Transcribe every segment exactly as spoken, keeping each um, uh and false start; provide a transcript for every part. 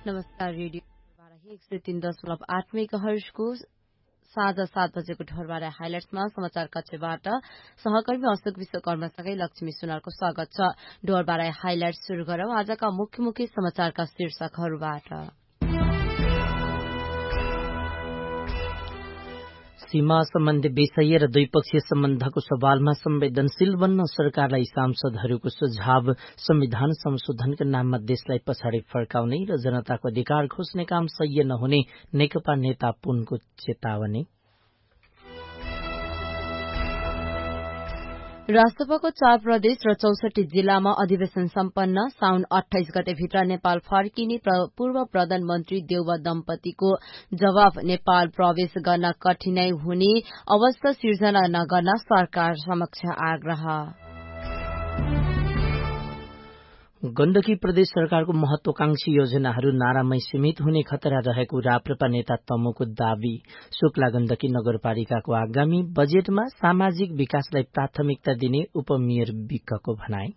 नमस्कार रेडियो एक सय तीन दशमलव आठ मेगाहर्जको साँझ सात बजेको ढोरबारा हाइलाइट्समा समाचार कक्षबाट सहकर्मी अशोक विश्वकर्मासँगै लक्ष्मी सुनारको स्वागत छ। ढोरबारा हाइलाइट्स शुरू गरौं आजका मुख्य मुख्य समाचारका शीर्षकहरूबाट। सीमा सम्बन्धी विषय र द्विपक्षीय सम्बन्धको सवालमा संवेदनशील बन्न सरकारलाई सांसदहरूको सुझाव। संविधान संशोधनका नाममा देशलाई पछाडि फर्काउने र जनताको अधिकार खोज्ने काम सह्य नहुने नेकपा नेता पुनको चेतावनी। राष्ट्रपतिको चार प्रदेश र चौसठी जिल्लामा अधिवेशन सम्पन्न। साउन अठाइस गते भित्र नेपाल फर्किने पूर्व प्रधानमन्त्री देउवा दम्पतिको जवाब। नेपाल प्रवेश गर्न कठिनाई हुने अवस्था सिर्जना नगर्न सरकार समक्ष आग्रह। गण्डकी प्रदेश सरकारको महत्वाकांक्षी योजनाहरू नारामै सीमित हुने खतरा रहेको राप्रपा नेता तमुको दावी। शुक्ला गण्डकी नगरपालिकाको आगामी बजेटमा सामाजिक विकासलाई प्राथमिकता दिने उपमेयर विकको भनाई।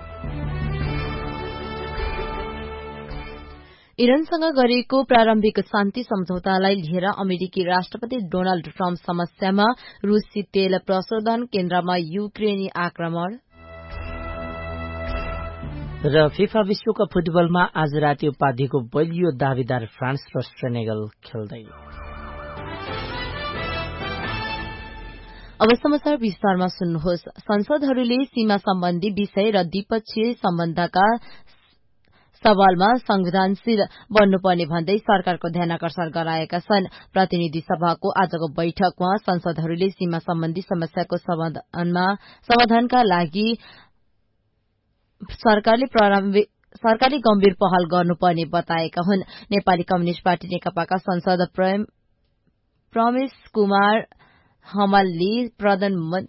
इरानसँग गरिएको प्रारम्भिक शान्ति सम्झौतालाई लिएर अमेरिकी राष्ट्रपति डोनाल्ड ट्रम्प समस्यामा। रूसी तेल प्रशोधन केन्द्रमा युक्रेनी आक्रमण। र फिफा विश्वकप फुटबलमा आज राति उपाधिको बलियो दावेदार फ्रान्स र सेनेगल खेल्दै। अब समाचार विस्तारमा सुन्नुहोस्। संसदहरूले सीमा सम्बन्धी विषय र द्विपक्षीय सम्बन्धका सवालमा संवेदनशील बन्नुपर्ने भन्दै सरकारको ध्यानकर्षण गराएका छन्। प्रतिनिधि सभाको आजको बैठकमा संसदहरूले सीमा सम्बन्धी समस्याको समाधानका लागि सरकारले सरकारले गम्भीर पहल गर्नुपर्ने बताएका हुन्। नेपाली कम्युनिष्ट पार्टी नेकपाका सांसद प्रमेश कुमार हमालले प्रधानमन्त्री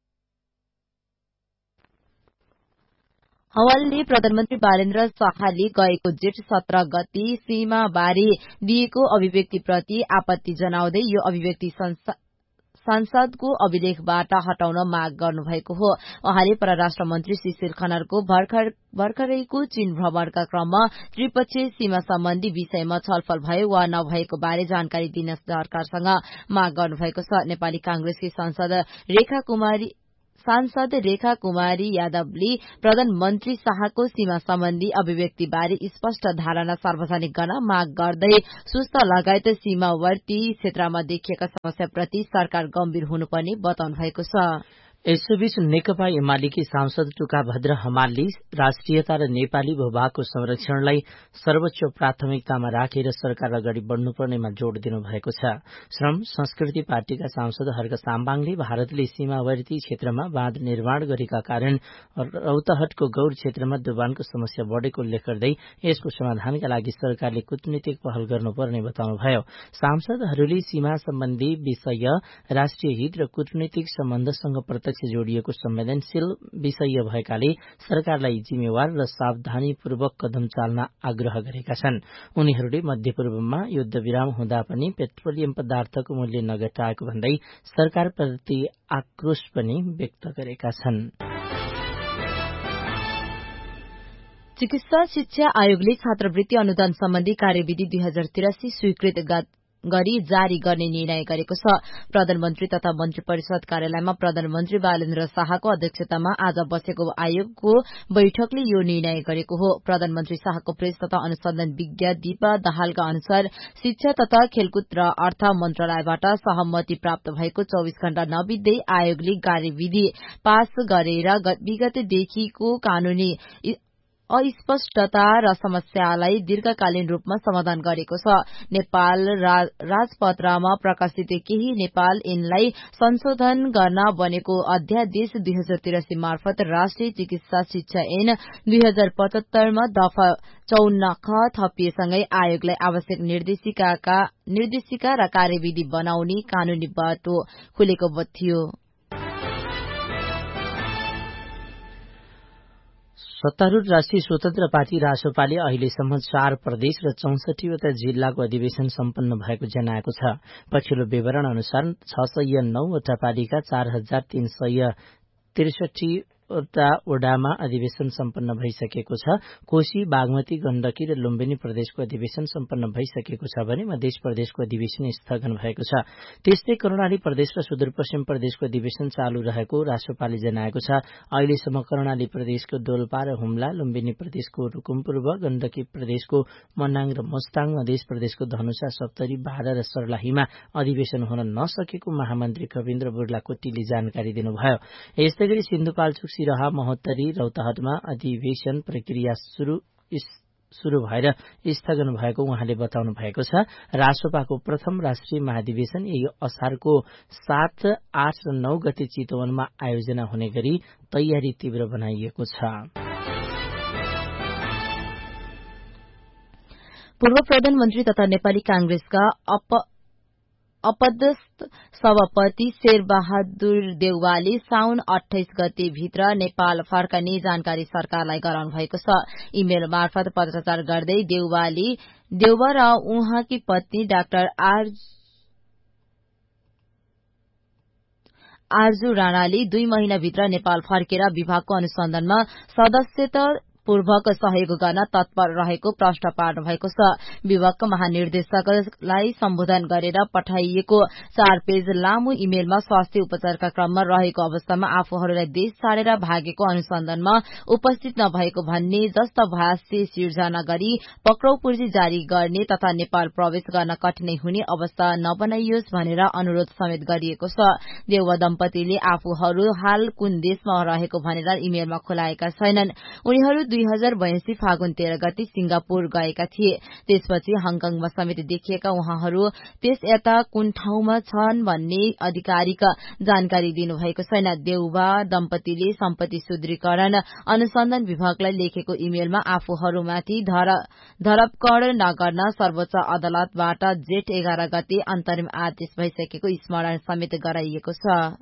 हवालले प्रधानमन्त्री बालेन्द्र शाहले गएको जेठ सत्र गति सीमाबारे दिएको अभिव्यक्तिप्रति आपत्ति जनाउँदै यो अभिव्यक्ति सांसदको अभिलेखबाट हटाउन माग गर्नुभएको हो। उहाँले परराष्ट्र मन्त्री सुशील खनालको भर्खर भर्खरैको चीन भ्रमणका क्रममा त्रिपक्षीय सीमा सम्बन्धी विषयमा छलफल भयो वा नभएको बारे जानकारी दिन सरकारसँग माग गर्नुभएको छ। नेपाली कांग्रेसकी सांसद रेखा कुमारी सांसद रेखा कुमारी यादवले प्रधानमन्त्री शाहको सीमा सम्बन्धी अभिव्यक्तिबारे स्पष्ट धारणा सार्वजनिक गर्न माग गर्दै सुस्त लगायत सीमावर्ती क्षेत्रमा देखिएका समस्याप्रति सरकार गम्भीर हुनुपर्ने बताउनु भएको छ। यसैबीच नेकपा एमालेकी सांसद टुकाभद्र हमालले राष्ट्रियता र नेपाली भूभागको संरक्षणलाई सर्वोच्च प्राथमिकतामा राखेर सरकार अगाडि बढ्नुपर्नेमा जोड़ दिनुभएको छ। श्रम संस्कृति पार्टीका सांसद हर्क साम्बाङले भारतले सीमावर्ती क्षेत्रमा बाँध निर्माण गरेका कारण रौतहटको गौर क्षेत्रमा डुबानको समस्या बढ़ेको उल्लेख गर्दै यसको समाधानका लागि सरकारले कूटनीतिक पहल गर्नुपर्ने बताउनुभयो। सांसदहरूले सीमा सम्बन्धी विषय राष्ट्रिय हित र कूटनीतिक सम्बन्धसँग प्रत्यक्ष जोडिएको संवेदनशील विषय भएकाले सरकारलाई जिम्मेवार र सावधानीपूर्वक कदम चाल्न आग्रह गरेका छन्। उनीहरूले मध्यपूर्वमा युद्ध विराम हुँदा पनि पेट्रोलियम पदार्थको मूल्य नघटाएको भन्दै सरकारप्रति आक्रोश पनि व्यक्त गरेका छन्। चिकित्सा शिक्षा आयोगले छात्रवृत्ति अनुदान सम्बन्धी कार्यविधि दुई हजार तिरासी स्वीकृत गरी जारी गर्ने निर्णय गरेको छ। प्रधानमन्त्री तथा मन्त्री परिषद कार्यालयमा प्रधानमन्त्री बालेन्द्र शाहको अध्यक्षतामा आज बसेको आयोगको बैठकले यो निर्णय गरेको हो। प्रधानमन्त्री शाहको प्रेस तथा अनुसन्धान विज्ञ दीपा दाहालका अनुसार शिक्षा तथा खेलकुद र अर्थ मन्त्रालयबाट सहमति प्राप्त भएको चौविस घण्टा नबित्दै आयोगले कार्यविधि पास गरेर विगतदेखिको कानूनी अस्पष्टता र समस्यालाई दीर्घकालीन रूपमा समाधान गरेको छ। नेपाल राजपत्रमा प्रकाशित केही नेपाल ऐनलाई संशोधन गर्न बनेको अध्यादेश दुई हजार तिरासी मार्फत राष्ट्रिय चिकित्सा शिक्षा ऐन दुई हजार पचहत्तरमा दफा चौन्न ख थपिएसँगै आयोगलाई आवश्यक निर्देशिका निर्देशिका र कार्यविधि बनाउने कानूनी बाटो खुलेको थियो। सत्तारूढ़ राष्ट्रिय स्वतन्त्र पार्टी रासपाले अहिलेसम्म चार प्रदेश र चौसठीवटा जिल्लाको अधिवेशन सम्पन्न भएको जनाएको छ। पछिल्लो विवरण अनुसार छ सय नौवटा पालिका चार हजार तीन सय त्रिसठी वटा वडामा अधिवेशन सम्पन्न भइसकेको छ। कोशी, बागमती, गण्डकी र लुम्बिनी प्रदेशको अधिवेशन सम्पन्न भइसकेको छ भने मध्य प्रदेशको अधिवेशन स्थगन भएको छ। त्यस्तै कर्णाली प्रदेश र सुदूरपश्चिम प्रदेशको अधिवेशन चालू रहेको राष्ट्रपाले जनाएको छ। अहिलेसम्म कर्णाली प्रदेशको डोल्पा र हुम्ला, लुम्बिनी प्रदेशको रुकुमपूर्व, गण्डकी प्रदेशको मनाङ र मोस्ताङ, मध्य प्रदेशको धनुषा, सप्तरी, बाह्र र सर्लाहीमा अधिवेशन हुन नसकेको महामन्त्री कविन्द्र बुर्लाकोटीले जानकारी दिनुभयो। यस्तै गरी सिन्धुपाल्चोक, सिरहा, महोत्तरी, रौतहटमा अधिवेशन प्रक्रिया शुरू शुरू भएर स्थगन भएको उहाँले बताउनु भएको छ। राष्ट्रपाको प्रथम राष्ट्रिय महाधिवेशन यही असारको सात, आठ र नौ गते चितवनमा आयोजना हुने गरी तयारी तीव्र बनाइएको छ। पूर्व प्रधानमन्त्री तथा नेपाली कांग्रेसका अप अपदस्थ सभापति शेरबहादुर देउवाले साउन अठाइस गते भित्र नेपाल फर्कने जानकारी सरकारलाई गराउनु भएको छ। इमेल मार्फत पत्राचार गर्दै देउवाले देउवा र उहाँकी पत्नी डाक्टर आरजू राणाले दुई महिनाभित्र नेपाल फर्केर विभागको अनुसन्धानमा सदस्यता पूर्वक सहयोग गर्न तत्पर रहेको प्रश्न पार्नु भएको छ। विभागका महानिर्देशकलाई सम्बोधन गरेर पठाइएको चार पेज लामो इमेलमा स्वास्थ्य उपचारका क्रममा रहेको अवस्थामा आफूहरूलाई देश छाडेर भागेको अनुसन्धानमा उपस्थित नभएको भन्ने जस्ता भाष्य सिर्जना गरी पक्राउ पूर्जी जारी गर्ने तथा नेपाल प्रवेश गर्न कठिनाई हुने अवस्था नबनाइयोस् भनेर अनुरोध समेत गरिएको छ। देउवा दम्पतिले आफूहरू हाल कुन देशमा रहेको भनेर इमेलमा खुलाएका छैनन्। उनीहरू दुई हजार बयासी फागुन तेह्र गते सिंगापुर गएका थिए। त्यसपछि हङकङमा समेत देखिएका उहाँहरू त्यस यता कुन ठाउँमा छन् भन्ने आधिकारिक जानकारी दिनुभएको छैन। देउवा दम्पतिले सम्पत्ति सुदृढीकरण अनुसन्धान विभागलाई लेखेको इमेलमा आफूहरूमाथि धरपकड नगर्न सर्वोच्च अदालतबाट जेठ एघार गते अन्तरिम आदेश भइसकेको स्मरण समेत गराइएको छ।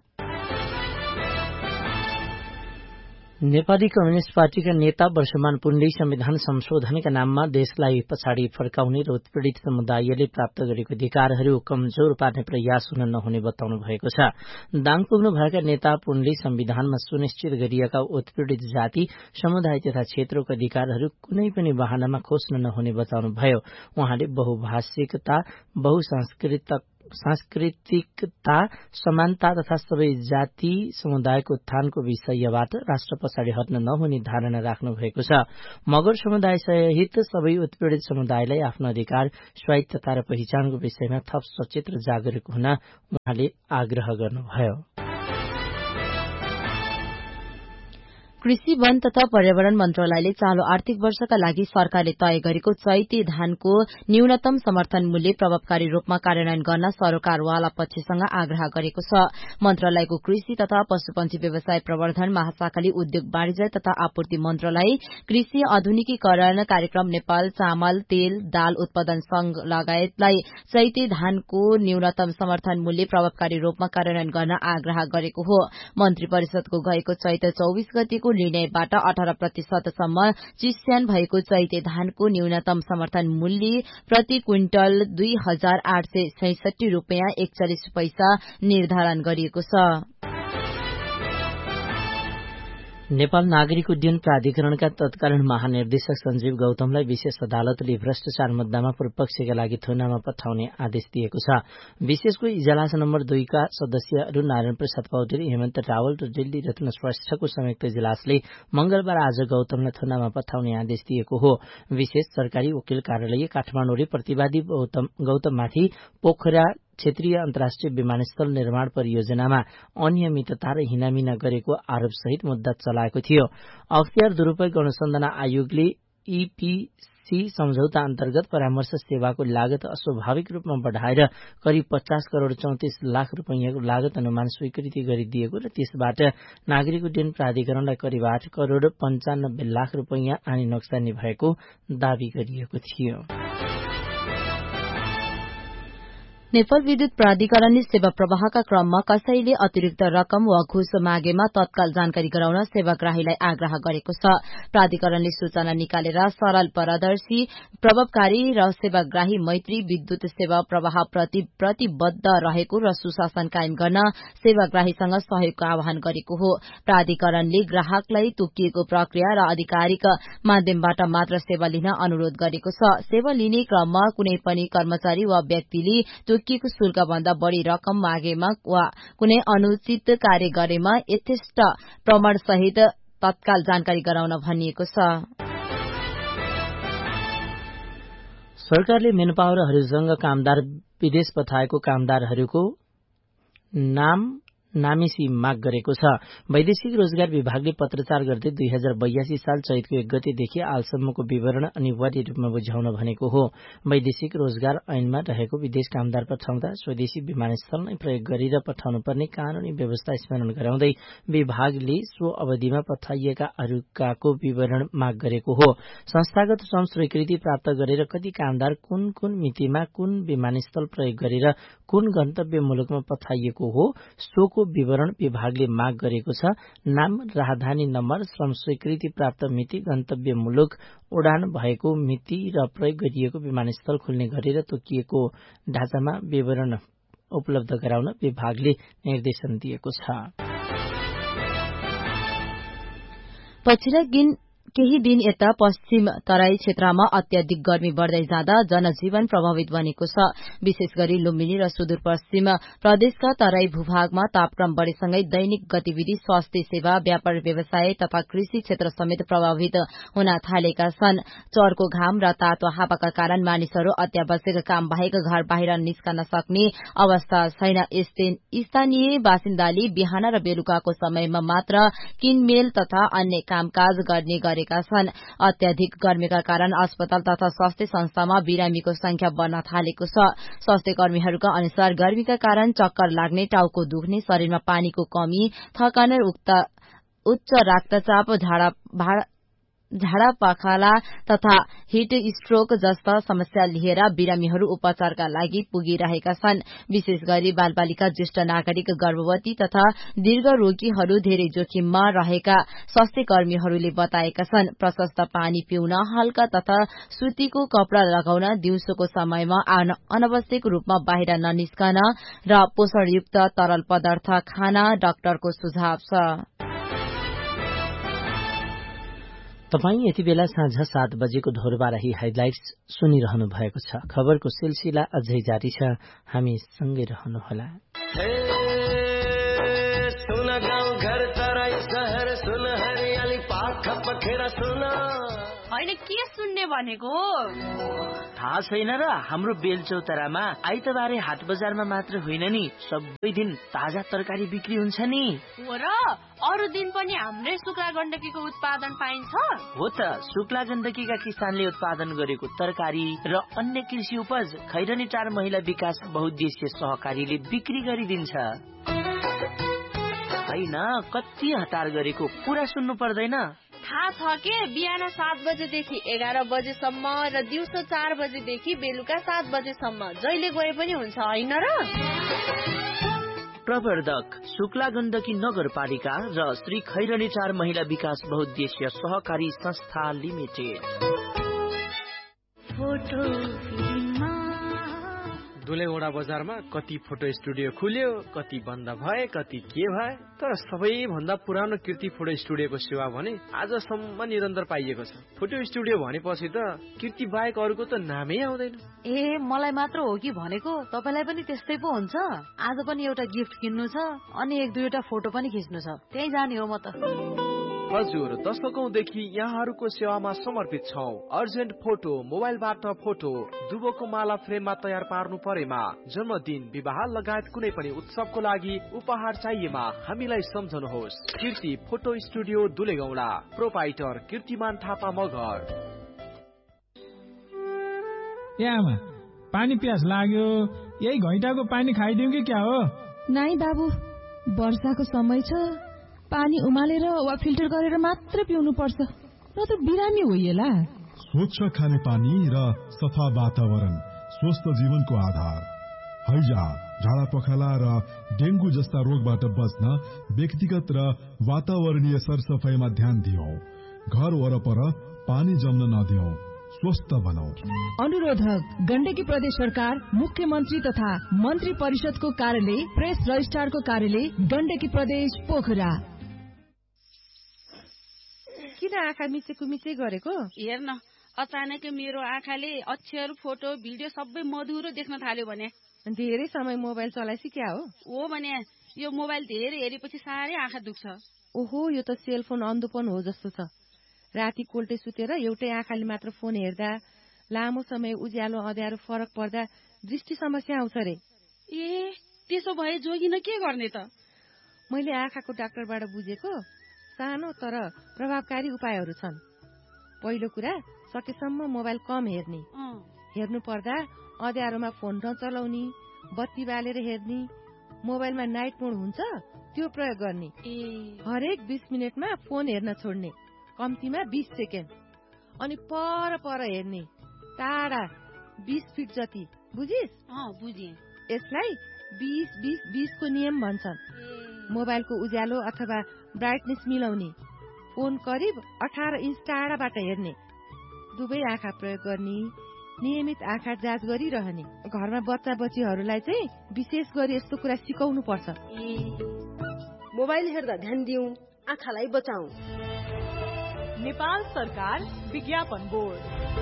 नेपाली कम्युनिष्ट पार्टीका नेता वर्षमान पुनले संविधान संशोधनका नाममा देशलाई पछाडि फर्काउने र उत्पीड़ित समुदायले प्राप्त गरेको अधिकारहरू कमजोर पार्ने प्रयास हुन नहुने बताउनु भएको छ। दाङ पुग्नु भएका नेता पुनले संविधानमा सुनिश्चित गरिएका उत्पीड़ित जाति, समुदाय तथा क्षेत्रको अधिकारहरू कुनै पनि बहानामा खोज्न नहुने बताउनुभयो। उहाँले बहुभाषिकता, बहुसांस्कृतिक सांस्कृतिकता, समानता तथा सबै जाति समुदायको उत्थानको विषयबाट राष्ट्र पछाडि हट्न नहुने धारणा राख्नु भएको छ। मगर समुदाय सहित सबै उत्पीड़ित समुदायलाई आफ्नो अधिकार, स्वायत्तता र पहिचानको विषयमा थप सचेत र जागरूक हुन उहाँले आग्रह गर्नुभयो। कृषि, वन तथा पर्यावरण मन्त्रालयले चालू आर्थिक वर्षका लागि सरकारले तय गरेको चैते धानको न्यूनतम समर्थन मूल्य प्रभावकारी रूपमा कार्यान्वयन गर्न सरोकारवाला पक्षसँग आग्रह गरेको छ। मन्त्रालयको कृषि तथा पशुपन्छी व्यवसाय प्रवर्धन महाशाखाले उद्योग वाणिज्य तथा आपूर्ति मन्त्रालय, कृषि आधुनिकीकरण कार्यक्रम नेपाल, चामल, तेल, दाल उत्पादन संघ लगायतलाई चैते धानको न्यूनतम समर्थन मूल्य प्रभावकारी रूपमा कार्यान्वयन गर्न आग्रह गरेको हो। मन्त्री परिषदको गएको चैत चौबीस गतिको निर्णयबाट अठार प्रतिशतसम्म चिस्यान भएको चैते धानको न्यूनतम समर्थन मूल्य प्रति क्विन्टल दुई हजार आठ सय छैसठी रूपियाँ एकचालिस पैसा निर्धारण गरिएको छ। नेपाल नागरिक उड्डयन प्राधिकरणका तत्कालीन महानिर्देशक सञ्जीव गौतमलाई विशेष अदालतले भ्रष्टाचार मुद्दामा पूर्वपक्षका लागि थुनामा पठाउने आदेश दिएको छ। विशेषको इजलास नम्बर दुईका सदस्यहरू नारायण प्रसाद पौडेल, हेमन्त रावल र दिल्ली रत्न श्रेष्ठको संयुक्त इजलासले मंगलबार आज गौतमलाई थुनामा पठाउने आदेश दिएको हो। विशेष सरकारी वकिल कार्यालय काठमाडौँले प्रतिवादी गौतममाथि पोखरा क्षेत्रीय अन्तर्राष्ट्रिय विमानस्थल निर्माण परियोजनामा अनियमितता र हिनामिना गरेको आरोपसहित मुद्दा चलाएको थियो। अख्तियार दुरूपयोग अनुसन्धान आयोगले ईपीसी सम्झौता अन्तर्गत परामर्श सेवाको लागत अस्वाभाविक रूपमा बढ़ाएर करिब पचास करोड़ चौतिस लाख रूपियाँको लागत अनुमान स्वीकृति गरिदिएको र त्यसबाट नागरिक उड्डयन प्राधिकरणलाई करिब आठ करोड़ पञ्चानब्बे लाख रूपियाँ आनी नोक्सानी भएको दावी गरिएको थियो। नेपाल विद्युत प्राधिकरणले सेवा प्रवाहका क्रममा कसैले अतिरिक्त रकम वा घुस मागेमा तत्काल जानकारी गराउन सेवाग्राहीलाई आग्रह गरेको छ। प्राधिकरणले सूचना निकालेर सरल, पारदर्शी, प्रभावकारी र सेवाग्राही मैत्री विद्युत सेवा प्रवाह प्रति प्रतिबद्ध रहेको र सुशासन कायम गर्न सेवाग्राहीसँग सहयोगको आह्वान गरेको हो। प्राधिकरणले ग्राहकलाई तोकिएको प्रक्रिया र आधिकारिक माध्यमबाट मात्र सेवा लिन अनुरोध गरेको छ। सेवा लिने क्रममा कुनै पनि कर्मचारी वा व्यक्तिले तोकिएको शुल्क भन्दा बढ़ी रकम मागेमा वा कुनै अनुचित कार्य गरेमा यथेष्ट प्रमाण सहित तत्काल जानकारी गराउन भनिएको छ। सरकारले मेनपावरहरूसँग कामदार विदेश पठाएको कामदारहरूको नाम नामिसी माग गरेको छ। वैदेशिक रोजगार विभागले पत्रचार गर्दै दुई हजार बयासी साल चैतको एक गतेदेखि आलसम्मको विवरण अनिवार्य रूपमा बुझाउन भनेको हो। वैदेशिक रोजगार ऐनमा रहेको विदेश कामदार पठाउँदा स्वदेशी विमानस्थल नै प्रयोग गरेर पठाउनु पर्ने कानूनी व्यवस्था स्मरण गराउँदै विभागले सो अवधिमा पठाइएका अरूकाको विवरण माग गरेको हो। संस्थागत श्रम स्वीकृति प्राप्त गरेर कति कामदार कुन कुन मितिमा कुन विमानस्थल प्रयोग गरेर कुन गन्तव्य मुलुकमा पठाइएको हो सोको विवरण विभागले माग गरेको छ। नाम, राजधानी नम्बर, श्रम स्वीकृति प्राप्त मिति, गन्तव्य मुलुक, उडान भएको मिति र प्रयोग गरिएको विमानस्थल खुल्ने गरेर तोकिएको ढाँचामा विवरण उपलब्ध गराउन विभागले निर्देशन दिएको छ। पछिल्ला दिन केही दिन यता पश्चिम तराई क्षेत्रमा अत्याधिक गर्मी बढ़दै जाँदा जनजीवन प्रभावित बनेको छ। विशेष गरी लुम्बिनी र सुदूरपश्चिम प्रदेशका तराई भूभागमा तापक्रम बढ़ेसँगै दैनिक गतिविधि, स्वास्थ्य सेवा, व्यापार व्यवसाय तथा कृषि क्षेत्र समेत प्रभावित हुन थालेका छन्। चर्को घाम र तातो हावाका कारण मानिसहरू अत्यावश्यक काम बाहेक घर बाहिर निस्कन सक्ने अवस्था छैन। स्थानीय बासिन्दाले बिहान र बेलुकाको समयमा मात्र किनमेल तथा अन्य कामकाज गर्ने गरे छन्। अत्याधिक गर्मीका कारण अस्पताल तथा स्वास्थ्य संस्थामा बिरामीको संख्या बढ़न थालेको छ। स्वास्थ्य कर्मीहरूका अनुसार गर्मीका कारण चक्कर लाग्ने, टाउको दुख्ने, शरीरमा पानीको कमी, थकान, उच्च रक्तचाप, झाडा झाडा पखाला तथा हिट स्ट्रोक जस्ता समस्या लिएर बिरामीहरू उपचारका लागि पुगिरहेका छन्। विशेष गरी बालबालिका, ज्येष्ठ नागरिक, गर्भवती तथा दीर्घ रोगीहरू धेरै जोखिममा रहेका स्वास्थ्य कर्मीहरूले बताएका छन्। प्रशस्त पानी पिउन, हल्का तथा सुतीको कपड़ा लगाउन, दिउँसोको समयमा अनावश्यक रूपमा बाहिर ननिस्कन र पोषणयुक्त तरल पदार्थ खान डाक्टरको सुझाव छ। तपाईँ यति बेला साँझ सात बजेको ढोरबाराही हेडलाइट्स सुनिरहनु भएको छ। खबरको सिलसिला अझै जारी छ, हामी सँगै रहनुहोला। सुन गाउँ घर तराई शहर, सुन हरियाली पाख पखेरा सुन। होइन के सुन्ने भनेको थाहा छैन र? हाम्रो बेलचौतारामा आइतबारे हाट बजारमा मात्र होइन नि, सबै दिन ताजा तरकारी बिक्री हुन्छ नि। हो र? अरू दिन पनि हाम्रै शुक्ला गण्डकीको उत्पादन पाइन्छ? हो त, शुक्ला गण्डकीका किसानले उत्पादन गरेको तरकारी र अन्य कृषि उपज खैरनी टार महिला विकास बहुद्देश्य सहकारीले बिक्री गरिदिन्छ। होइन, कति हतार गरेको, पुरा सुन्नु पर्दैन? थाहा छ के? बिहान सात बजेदेखि एघार बजेसम्म र दिउँसो चार बजेदेखि बेलुका सात बजेसम्म जहिले गए पनि हुन्छ, होइन र? प्रवर्धक शुक्ला गण्डकी नगरपालिका र श्री खैरनी चार महिला विकास बहुद्देश्य सहकारी संस्था लिमिटेड। दुलेगौडा बजारमा कति फोटो स्टुडियो खुल्यो, कति बन्द भए, कति के भए, तर सबैभन्दा पुरानो कीर्ति फोटो स्टुडियोको सेवा भने आजसम्म निरन्तर पाइएको छ। फोटो स्टुडियो भनेपछि त कीर्ति बाहेक अरूको त नामै आउँदैन। ए, मलाई मात्र हो कि भनेको? तपाईलाई पनि त्यस्तै पो हुन्छ? आज पनि एउटा गिफ्ट किन्नु छ अनि एक दुईवटा फोटो पनि खिच्नु छ, त्यही जाने हो म त। हजुर, दशकौंदेखि यहाँहरूको सेवामा समर्पित छौं। अर्जेन्ट फोटो, मोबाइलबाट फोटो, दुबोको माला फ्रेममा तयार पार्नु परेमा, जन्मदिन, विवाह लगायत कुनै पनि उत्सवको लागि उपहार चाहिएमा हामीलाई सम्झनुहोस्। कीर्ति फोटो स्टुडियो दुलेगौडा, प्रोपाइटर कीर्तिमान थापा मगर। ए आमा, पानी प्यास लाग्यो, यही घैटाको पानी खाइदिउँ कि क्या हो? नाइ बाबु, वर्षाको समय छ, पानी उमालेर वा फिल्टर गरेर मात्र पिउनु पर्छ, न त बिरामी होइएला। स्वच्छ खाने पानी र सफा वातावरण स्वस्थ जीवनको आधार। हैजा, झाडा पखाला र डेंगू जस्ता रोगबाट बच्न व्यक्तिगत र वातावरणीय सरसफाईमा ध्यान दियौं। घर वरपर पानी जम्न नदियौं, स्वस्थ बनाऊ। अनुरोधक गण्डकी प्रदेश सरकार, मुख्यमन्त्री तथा मन्त्री परिषदको कार्यालय, प्रेस रजिस्ट्रारको कार्यालय, गण्डकी प्रदेश पोखरा। किन आँखा मिचेको मिचे गरेको? हेर्न, अचानक मेरो आँखाले अक्षर, फोटो, भिडियो सबै मधुरो देख्न थाल्यो भने। धेरै समय मोबाइल चलाएपछि क्या हो? हो भने यो मोबाइल धेरै हेरेपछि साह्रै आँखा दुख्छ। ओहो, यो त सेलफोन अन्धोपन हो जस्तो छ। राति कोल्टे सुतेर एउटै आँखाले मात्र फोन हेर्दा, लामो समय उज्यालो अँध्यारो फरक पर्दा दृष्टि समस्या आउँछ रे। ए, त्यसो भए जोगिन के गर्ने त? मैले आँखाको डाक्टरबाट बुझेको सानो तर प्रभावकारी उपायहरू छन्। पहिलो कुरा, सकेसम्म मोबाइल कम हेर्ने। हेर्नु पर्दा अँध्यारोमा फोन नचलाउने, बत्ती बालेर हेर्ने, मोबाइलमा नाइट मोड हुन्छ त्यो प्रयोग गर्ने। हरेक बीस मिनटमा फोन हेर्न छोड्ने, कम्तीमा बीस सेकेन्ड। अनि पर पर हेर्ने, टाढा बीस फिट जति। बुझिस? बुझे। यसलाई बीस बीस बीस को नियम भन्छन्। मोबाइलको उज्यालो अथवा ब्राइटनेस मिलाउने, फोन करिब अठार इंच टाढाबाट हेर्ने, दुवै आँखा प्रयोग गर्ने, नियमित आँखा जाँच गरिरहने। घरमा बच्चा बच्चीहरूलाई चाहिँ विशेष गरी यस्तो कुरा सिकाउनु पर्छ। मोबाइल हेर्दा ध्यान दिउँ, आँखालाई बचाऊ। नेपाल सरकार विज्ञापन बोर्ड।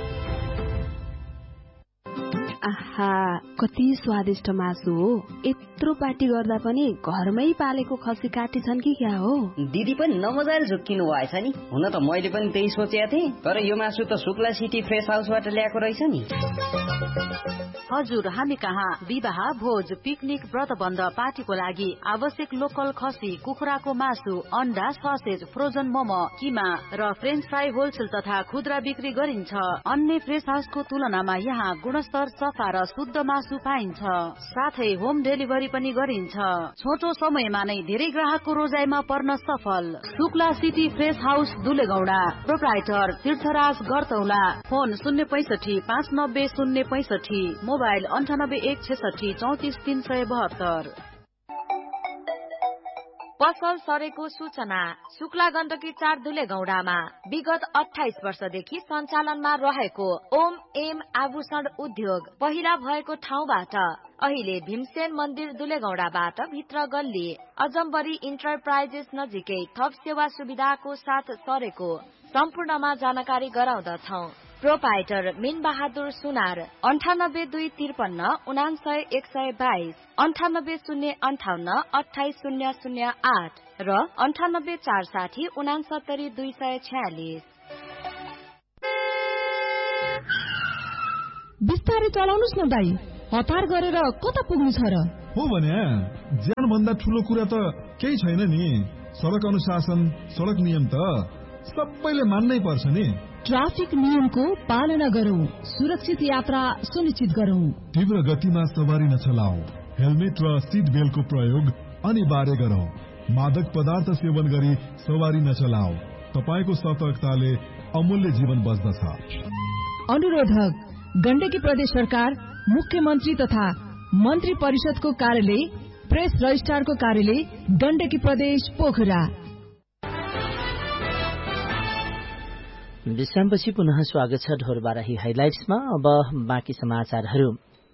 आहा, कति स्वादिष्ट मासु हो। यत्रो पार्टी गर्दा पनि घरमै पालेको खसी काटी छन् कि क्या हो? दिदी पनि नमजाले झुक्किनु भएछ नि। हुन त मैले पनि त्यही सोचेको थिएँ, तर यो मासु त शुक्ला सिटी फ्रेस हाउसबाट ल्याएको रहेछ नि। हजुर, हामी कहाँ विवाह, भोज, पिकनिक, व्रतबन्ध, पार्टीको लागि आवश्यक लोकल खसी, कुखुराको मासु, अन्डा, ससेज, फ्रोजन मोमो, किमा र फ्रेन्च फ्राई होलसेल तथा खुद्रा बिक्री गरिन्छ। अन्य फ्रेस हाउसको तुलनामा यहाँ गुणस्तर, सफा र शुद्ध मासु पाइन्छ। साथै होम डेलिभरी पनि गरिन्छ। छोटो समयमा नै धेरै ग्राहकको रोजाइमा पर्न सफल। Shukla city fresh house दुलेगौडा, proprietor तीर्थराज गरतौला। फोन शून्य पैसठी पाँच नब्बे शून्य पैसठी, मोबाइल अन्ठानब्बे एक छेसठी चौतिस तीन सय बहत्तर। पसल सरेको सूचना। शुक्ला गण्डकी चार दुलेगौडामा विगत अठाइस वर्षदेखि सञ्चालनमा रहेको ओम एम आभूषण उद्योग पहिला भएको ठाउँबाट अहिले भीमसेन मन्दिर दुलेगौडाबाट भित्र गल्ली अजम्बरी इन्टरप्राइजेस नजिकै थप सेवा सुविधाको साथ सरेको सम्पूर्णमा जानकारी गराउँदछौ। प्रोपाइटर मीन बहादुर सुनार, अन्ठानब्बे दुई त्रिपन्न उनासय एक सय बाइस, अन्ठानब्बे शून्य अन्ठाउन्न अठाइस शून्य शून्य आठ र अन्ठानब्बे चार साठी उनासत्तरी दुई सय छयालिस। बिस्तारै चलाउनुस् न दाई, हतार गरेर कता पुग्नु छ र? हो भने ज्यान भन्दा ठुलो कुरा त केही छैन नि। सडक अनुशासन, सडक नियम त सबैले मान्नै पर्छ नि। ट्राफिक नियमको पालना गरौं, सुरक्षित यात्रा सुनिश्चित गरौं। तीव्र गतिमा सवारी नचलाऊ, हेलमेट र सीट बेल्टको प्रयोग अनिवार्य गरौं। मादक पदार्थ सेवन गरी सवारी नचलाऊ, तपाईको सतर्कताले अमूल्य जीवन बच्दछ। अनुरोधक गण्डकी प्रदेश सरकार, मुख्यमन्त्री तथा मन्त्री परिषदको कार्यालय, प्रेस रजिस्ट्रारको कार्यालय, गण्डकी प्रदेश पोखरा। विश्रामपछि पुनः स्वागत छ ढोरबाराही हाइलाइट्समा। अब बाँकी समाचारहरू।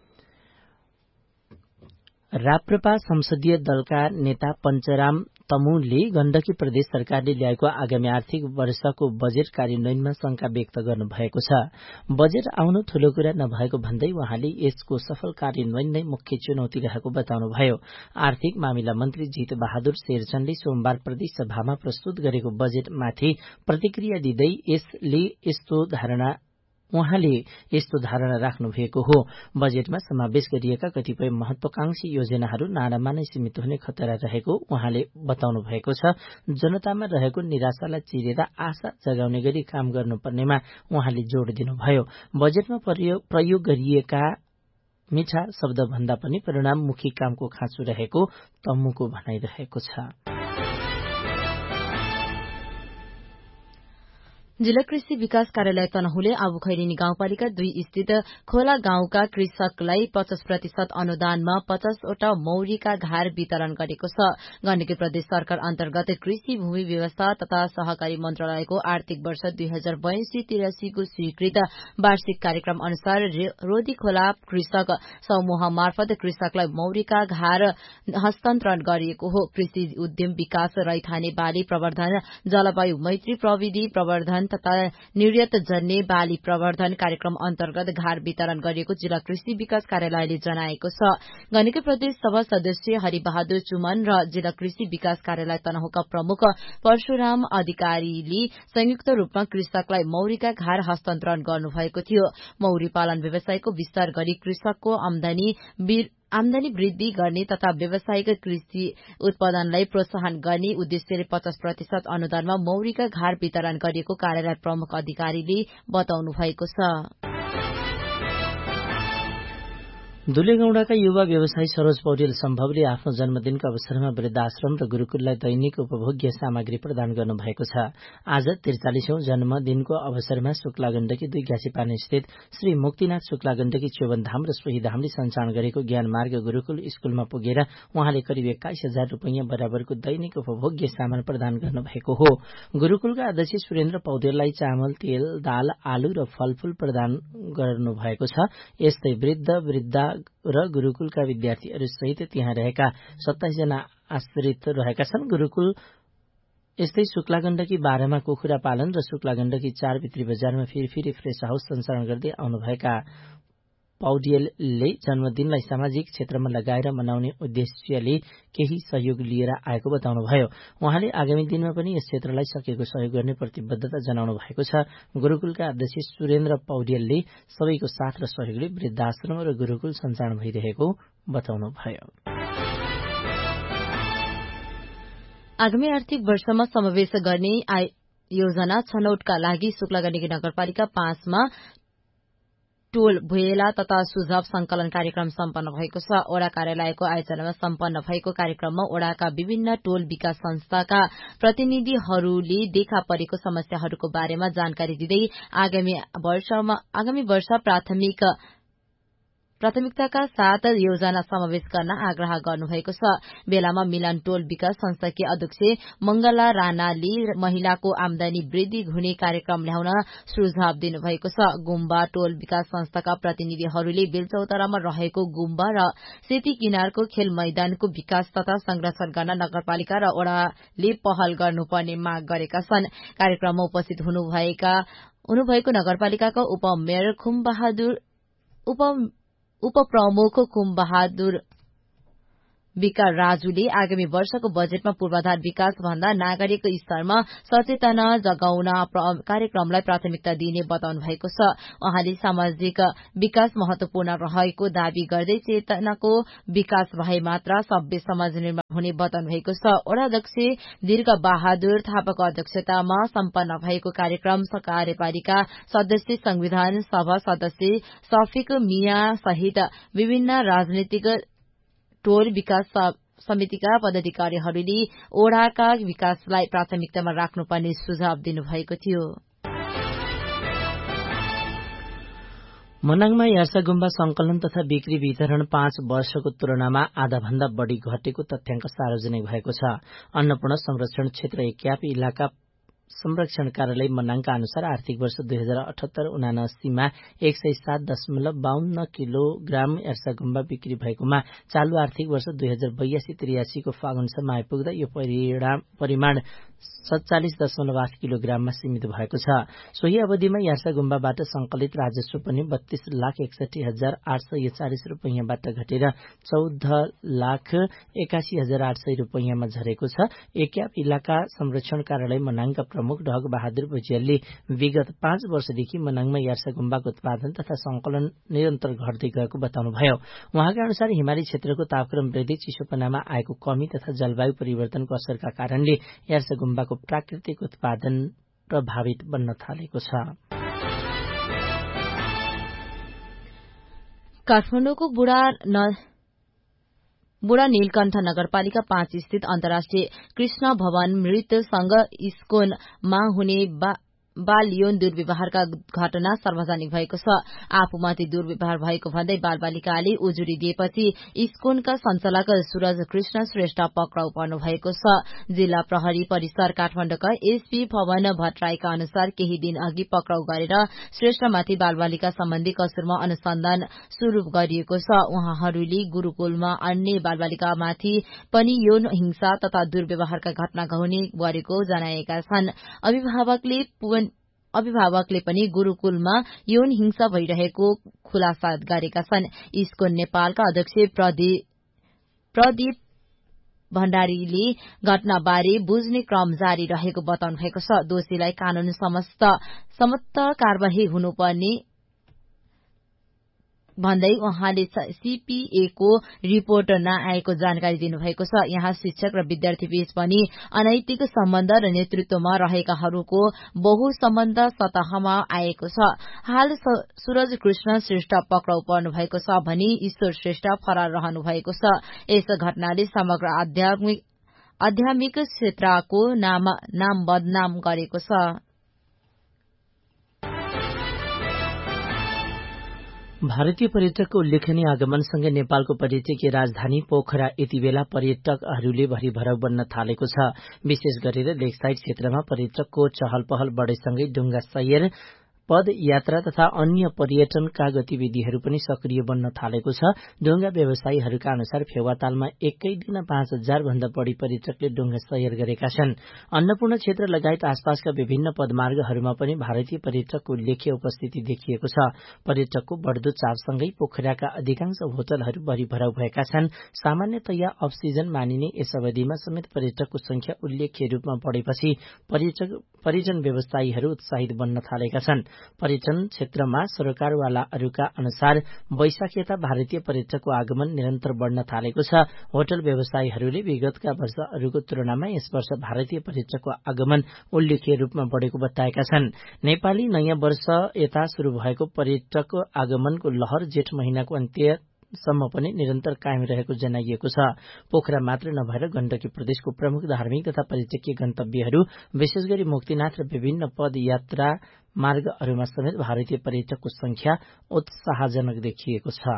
राप्रपा संसदीय दलका नेता पञ्चराम तमुलले गण्डकी प्रदेश सरकारले ल्याएको आगामी आर्थिक वर्षको बजेट कार्यान्वयनमा शंका व्यक्त गर्नुभएको छ। बजेट आउनु ठूलो कुरा नभएको भन्दै उहाँले यसको सफल कार्यान्वयन नै मुख्य चुनौती रहेको बताउनुभयो। आर्थिक मामिला मन्त्री जीत बहादुर शेरचनले सोमबार प्रदेश सभामा प्रस्तुत गरेको बजेटमाथि प्रतिक्रिया दिँदै यसले यस्तो धारणा उहाँले यस्तो धारणा राख्नु भएको हो। बजेटमा समावेश गरिएका कतिपय महत्वाकांक्षी योजनाहरू नाणामा नै सीमित हुने खतरा रहेको उहाँले बताउनु भएको छ। जनतामा रहेको निराशालाई चिरेर आशा जगाउने गरी काम गर्नुपर्नेमा उहाँले जोड़ दिनुभयो। बजेटमा प्रयोग गरिएका मिठा शब्द भन्दा पनि परिणाममुखी कामको खाँचो रहेको तम्मुको भनाइरहेको छ। जिल्ला कृषि विकास कार्यालय तनहुले आबुखैरिनी गाउँपालिका दुई स्थित खोला गाउँका कृषकलाई पचास प्रतिशत अनुदानमा पचासवटा मौरीका घार वितरण गरेको छ। गण्डकी प्रदेश सरकार अन्तर्गत कृषि भूमि व्यवस्था तथा सहकारी मन्त्रालयको आर्थिक वर्ष दुई हजार बयासी तिरासीको स्वीकृत वार्षिक कार्यक्रम अनुसार रोदी खोला कृषक समूह मार्फत कृषकलाई मौरीका घार हस्तान्तरण गरिएको हो। कृषि उद्यम विकास, रैथाने बाली प्रवर्धन, जलवायु मैत्री प्रविधि प्रवर्धन तथा निर्यात जन्य बाली प्रवर्धन कार्यक्रम अन्तर्गत घार वितरण गरिएको जिल्ला कृषि विकास कार्यालयले जनाएको छ। गण्डकी प्रदेश सभा सदस्य हरिबहादुर चुमन र जिल्ला कृषि विकास कार्यालय तनहुका प्रमुख परशुराम अधिकारीले संयुक्त रूपमा कृषकलाई मौरीका घार हस्तान्तरण गर्नुभएको थियो। मौरी पालन व्यवसायको विस्तार गरी कृषकको आमदानी आमदानी वृद्धि गर्ने तथा व्यावसायिक कृषि उत्पादनलाई प्रोत्साहन गर्ने उद्देश्यले पचास प्रतिशत अनुदानमा मौरीका घार वितरण गरिएको कार्यालय प्रमुख अधिकारीले बताउनु भएको छ। दुलेगौंडाका युवा व्यवसायी सरोज पौडेल सम्भवले आफ्नो जन्मदिनको अवसरमा वृद्धाश्रम र गुरूकुललाई दैनिक उपभोग्य सामग्री प्रदान गर्नुभएको छ। आज त्रिचालिसौं जन्मदिनको अवसरमा शुक्ला गण्डकी दुई घाँसीपानी स्थित श्री मुक्तिनाथ शुक्ला गण्डकी च्योवनधाम र सोहीधामले सञ्चालन गरेको ज्ञान मार्ग गुरूकुल स्कूलमा पुगेर उहाँले करिब एक्काइस हजार रूपियाँ बराबरको दैनिक उपभोग्य सामान प्रदान गर्नुभएको हो। गुरूकुलका अध्यक्ष सुरेन्द्र पौडेललाई चामल, तेल, दाल, आलु र फलफूल प्रदान गर्नुभएको छ। यस्तै वृद्ध वृद्धा र गुरूकुलका विद्यार्थीहरू सहित त्यहाँ रहेका सत्ताइस जना आश्रित रहेका छन्। गुरूकुल यस्तै शुक्ला गण्डकी बाह्रमा कुखुरा पालन र शुक्ला गण्डकी चार भित्री बजारमा फिरफिरे फ्रेस हाउस सञ्चालन गर्दै आउनुभएका पौडेलले जन्मदिनलाई सामाजिक क्षेत्रमा लगाएर मनाउने उद्देश्यले केही सहयोग लिएर आएको बताउनुभयो। उहाँले आगामी दिनमा पनि यस क्षेत्रलाई सकेको सहयोग गर्ने प्रतिबद्धता जनाउनु भएको छ। गुरूकुलका अध्यक्ष सुरेन्द्र पौडेलले सबैको साथ र सहयोगले वृद्धाश्रम र गुरूकुल सञ्चालन भइरहेको बताउनुभयो। आगामी आर्थिक वर्षमा समावेश गर्ने योजना छनौटका लागि शुक्ला गण्डकी नगरपालिका पाँचमा टोल भुइँला तथा सुझाव संकलन कार्यक्रम सम्पन्न भएको छ। ओडा कार्यालयको आयोजनामा सम्पन्न भएको कार्यक्रममा ओडाका विभिन्न टोल विकास संस्थाका प्रतिनिधिहरूले देखा परेको समस्याहरूको बारेमा जानकारी दिँदै आगामी वर्षमा आगामी वर्ष प्राथमिक प्राथमिकताका साथ योजना समावेश गर्न आग्रह गर्नुभएको छ। बेलामा मिलन टोल विकास संस्थाकी अध्यक्ष मंगला राणाले महिलाको आमदानी वृद्धि हुने कार्यक्रम ल्याउन सुझाव दिनुभएको छ। गुम्बा टोल विकास संस्थाका प्रतिनिधिहरूले बेलचौतारामा रहेको गुम्बा र सेती किनारको खेल मैदानको विकास तथा संरक्षण गर्न नगरपालिका र ओडाले पहल गर्नुपर्ने माग गरेका छन्। कार्यक्रममा उपस्थित हुनुभएका हुनुभएको नगरपालिकाका उपमेयर खुमबहादुर उप उपप्रमुख खुमबहादुर विकार राजुले आगामी वर्षको बजेटमा पूर्वाधार विकास भन्दा नागरिक स्तरमा सचेतना जगाउन कार्यक्रमलाई प्राथमिकता दिने बताउनु भएको छ। उहाँले सामाजिक विकास महत्वपूर्ण रहेको दावी गर्दै चेतनाको विकास भए मात्र सभ्य समाज निर्माण हुने बताउनु भएको छ। वडाध्यक्ष दीर्घ बहादुर थापाको अध्यक्षतामा सम्पन्न भएको कार्यक्रम कार्यपालिका सदस्य, संविधान सभा सदस्य शफिक मिया सहित विभिन्न राजनीतिक टोल विकास समितिका पदाधिकारीहरूले ओडाका विकासलाई प्राथमिकतामा राख्नुपर्ने सुझाव दिनुभएको थियो। मनाङमा यार्सा गुम्बा संकलन तथा बिक्री वितरण पाँच वर्षको तुलनामा आधा भन्दा बढ़ी घटेको तथ्याङ्क सार्वजनिक भएको छ। अन्नपूर्ण संरक्षण क्षेत्र एक्याप इलाका संरक्षण कार्यालय मनाङका अनुसार आर्थिक वर्ष दुई हजार अठहत्तर उनासीमा एक सय सात दशमलव बाहन्न किलोग्राम यार्सा गुम्बा बिक्री भएकोमा चालू आर्थिक वर्ष दुई हजार बयासी त्रियासीको फागुनसम्म आइपुग्दा यो परिमाण सत्तालिस दशमलव आठ किलोग्राममा सीमित भएको छ। सोही अवधिमा यार्सा गुम्बाबाट संकलित राजस्व पनि बत्तीस लाख एकसठी हजार आठ सय चालिस रूपियाँबाट घटेर चौध लाख एकासी हजार आठ सय रूपियाँमा झरेको छ। एक्याप इलाका संरक्षण कार्यालय मनाङका प्रमुख ढग बहादुर भुजियालले विगत पाँच वर्षदेखि मनाङमा यार्सा गुम्बाको उत्पादन तथा संकलन निरन्तर घट्दै गएको बताउनुभयो। उहाँका अनुसार हिमाली क्षेत्रको तापक्रम वृद्धि, चिसोपनामा आएको कमी तथा जलवायु परिवर्तनको असरका कारणले यार्सा गुम्बाको प्राकृतिक उत्पादन प्रभावित बन्न थालेको छ। काठमाडौँको बुढा न बुढा नीलकण्ठ नगरपालिका पाँच स्थित अन्तर्राष्ट्रिय कृष्ण भवन मृत संघ इस्कोनमा हुने बाल यौन दुर्व्यवहारका घटना सार्वजनिक भएको छ। आफूमाथि दुर्व्यवहार भएको भन्दै बालबालिकाले उजुरी दिएपछि इस्कोनका सञ्चालक सूरज कृष्ण श्रेष्ठ पक्राउ पर्नु भएको छ। जिल्ला प्रहरी परिसर काठमाडौँका एसपी भवन भट्टराईका अनुसार केही दिन अघि पक्राउ गरेर श्रेष्ठमाथि बालबालिका सम्बन्धी कसुरमा अनुसन्धान शुरू गरिएको छ। उहाँहरूले गुरूकुलमा अन्य बालबालिकामाथि पनि यौन हिंसा तथा दुर्व्यवहारका घटना हुने गरेको जनाएका छन्। अभिभावकले अभिभावकले पनि गुरूकुलमा यौन हिंसा भइरहेको खुलासा गरेका छन्। इस्कोन नेपालका अध्यक्ष प्रदीप भण्डारीले घटनाबारे बुझ्ने क्रम जारी रहेको बताउनु भएको छ। दोषीलाई कानून समस्त समस्त कार्यवाही हुनुपर्ने भन्दै उहाँले सीपीएको रिपोर्ट नआएको जानकारी दिनुभएको छ। यहाँ शिक्षक र विद्यार्थी बीच पनि अनैतिक सम्बन्ध र नेतृत्वमा रहेकाहरूको बहु सम्बन्ध सतहमा आएको छ। हाल सूरज कृष्ण श्रेष्ठ पक्राउ पर्नु भएको छ भने ईश्वर श्रेष्ठ फरार रहनु भएको छ। यस घटनाले समग्र आध्यात्मिक आध्यात्मिक क्षेत्रको नाम नाम बदनाम गरेको छ। भारतीय पर्यटकको उल्लेखनीय आगमनसँगै नेपालको पर्यटकीय राजधानी पोखरा यति बेला पर्यटकहरूले भरिभराउ बन्न थालेको छ। विशेष गरेर लेकसाइड क्षेत्रमा पर्यटकको चहल पहल बढेसँगै डुङ्गा सैर पदयात्रा तथा अन्य पर्यटनका गतिविधिहरू पनि सक्रिय बन्न थालेको छ। डुङ्गा व्यवसायीहरूका अनुसार फेवातालमा एकै दिन पाँच हजार भन्दा बढ़ी पर्यटकले डुङ्गा सैर गरेका छन्। अन्नपूर्ण क्षेत्र लगायत आसपासका विभिन्न पदमार्गहरूमा पनि भारतीय पर्यटकको उल्लेख्य उपस्थिति देखिएको छ। पर्यटकको बढ़दो चापसँगै पोखराका अधिकांश होटलहरू भरिभराउ भएका छन्। सामान्यतया अफ सिजन मानिने यस अवधिमा समेत पर्यटकको संख्या उल्लेख्य रूपमा बढेपछि पर्यटक पर्यटन व्यवसायीहरू उत्साहित बन्न थालेका छन्। पर्यटन क्षेत्रमा सरकारवालाहरूका अनुसार वैशाख यता भारतीय पर्यटकको आगमन निरन्तर बढ़न थालेको छ। होटल व्यवसायीहरूले विगतका वर्षहरूको तुलनामा यस वर्ष भारतीय पर्यटकको आगमन उल्लेख्य रूपमा बढ़ेको बताएका छन्। नेपाली नयाँ वर्ष यता शुरू भएको पर्यटक आगमनको लहर जेठ महिनाको अन्त्य सम्म पनि निरन्तर कायम रहेको जनाइएको छ। पोखरा मात्र नभएर गण्डकी प्रदेशको प्रमुख धार्मिक तथा पर्यटकीय गन्तव्यहरू विशेष गरी मुक्तिनाथ र विभिन्न पदयात्रा मार्गहरूमा समेत भारतीय पर्यटकको संख्या उत्साहजनक देखिएको छ।